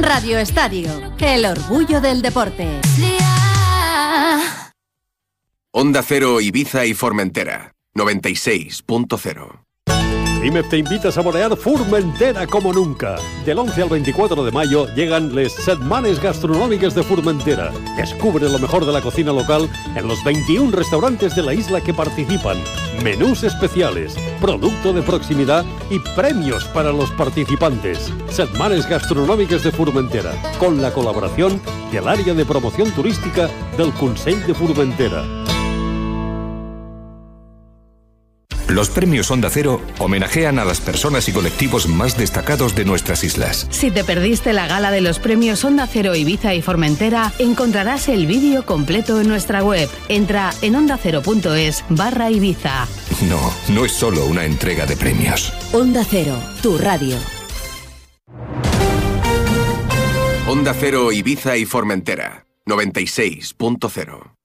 Radio Estadio, el orgullo del deporte. Onda Cero Ibiza y Formentera, 96.0. IMEP te invita a saborear Formentera como nunca. Del 11 al 24 de mayo llegan les Setmanes Gastronòmiques de Formentera. Descubre lo mejor de la cocina local en los 21 restaurantes de la isla que participan. Menús especiales, producto de proximidad y premios para los participantes. Setmanes Gastronòmiques de Formentera, con la colaboración del área de promoción turística del Consell de Formentera. Los premios Onda Cero homenajean a las personas y colectivos más destacados de nuestras islas. Si te perdiste la gala de los premios Onda Cero Ibiza y Formentera, encontrarás el vídeo completo en nuestra web. Entra en ondacero.es/Ibiza. No es solo una entrega de premios. Onda Cero, tu radio. Onda Cero Ibiza y Formentera, 96.0.